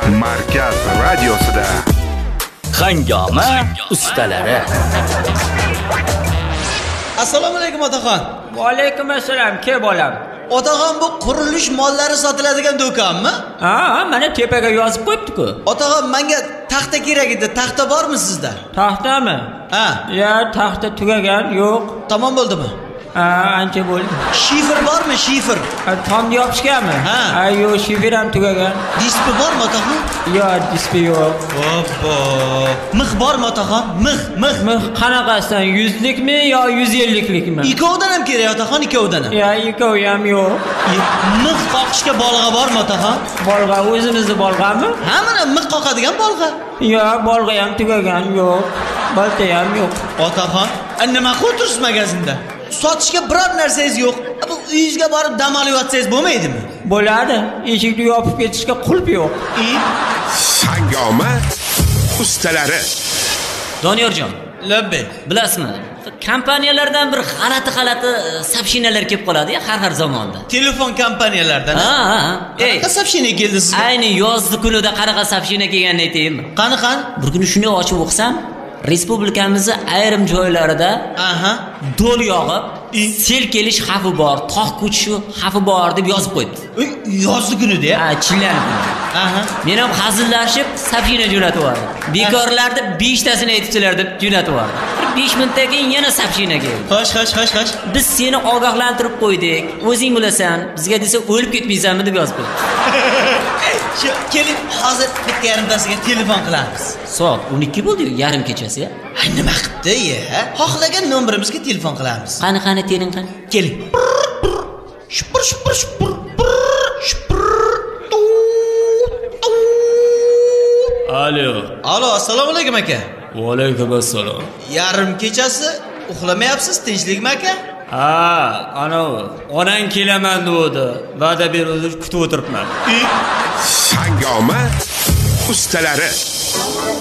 Markaz radiosida Hangoma ustalari. Assalomu alaykum otaxon. Va alaykum assalom, ke bolam. Otaxon, bu qurilish mollari sotiladigan do'konmi? Ha, mana tepaga yozib qo'yibdi-ku. Otaxon, menga taxta kerak edi. Taxta bormi sizda? Taxtami? Ha. Ya, taxta tugagan, yo'q. Tamom bo'ldimi? Ha, ancha bo'ldi. Shifer bormi, shifer? Tomni yopishganmi? Ha. Yo'q, shifer ham tugagan. Displey bormi otaxon? Yo'q, displey yo'q. Hoppa. Mix bormi otaxon? Mix. Qanaqasidan, 100likmi yo 150likmi? Ikkovdan ham kerak otaxon, ikkovdan ham. Ya, ikkovi ham yo'q. Mix qoqishga bolg'a bormi otaxon? Bolg'a o'zimizni bolg'ami? Ha, mana mix qoqadigan bolg'a. Yo'q, bolg'a ham tugagan, yo'q. Balta ham yo'q. Otaxon, nima qilib tursiz magazinda? Sotishga biror narsangiz yo'q. Bu uyingizga borib dam olib yotsangiz bo'lmaydimi? Bo'ladi. Eshikni yopib ketishga qulf yo'q. Hangoma ustalari. Doniyorjon, Labbay. bilasizmi? Kompaniyalardan bir g'alati so'bshinelar kelib qoladi-ya har zamonda. Telefon kompaniyalaridan. Ha. Ey, Qanaqa so'bshine keldi sizga? ayni yozdi kunida qanaqa so'bshine kelganini aytaymi? Qani? Bir kuni shuni ochib o'qsam, respublikamizning ayrim joylarida Aha. do'l yog'ib, sel kelish xavfi bor, tog' ko'chishi xavfi bor deb yozib qo'yibdi. Yozdi kunida-ya. Ha, chillanib. Aha. Men ham hazillashib so'bshine jo'natib yubordim. Bekorlarda 5 tasini aytibdilar deb jo'natib yubordim. 5 minutdan keyin yana so'bshine keldi. Xo'sh. Biz seni ogohlantirib qo'ydik. O'zing bilasan, bizga desa o'lib ketmaysanmi deb yozib qo'ydi. Shu keling, hozir bitta yarimtasiga telefon qilamiz. Soat 12 bo'ldi, yarim kechasi. Nima qilibdi-ya? Xohlagan nomerimizga telefon qilamiz. Qani tering qani. Keling. Shupur. Alo, assalomu alaykum aka. Va alaykum assalom. Yarim kechasi uxlamayapsiz, tinchlikmi aka? Ha, ana onang kelaman dedi. Va'da berdi, kutib o'tiribman. Hangoma ustalari.